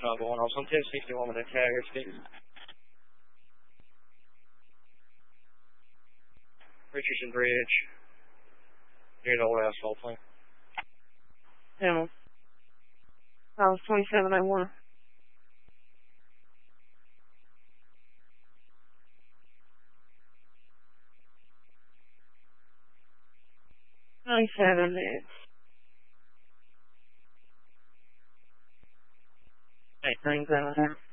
not going off. Some 1061 with a carrier speed. Richardson Bridge. Near the old asphalt plant. Yeah. That was 2701. minutes. Hey, 97.